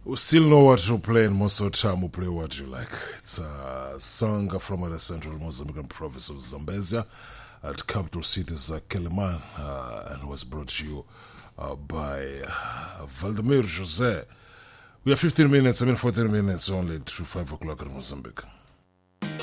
We still know what you play, and most of the time we play what you like. It's a song from the central Mozambican province of Zambezia at capital cities Keliman, and was brought to you by Valdemir Jose. We have 15 minutes, 14 minutes only to 5 o'clock in Mozambique.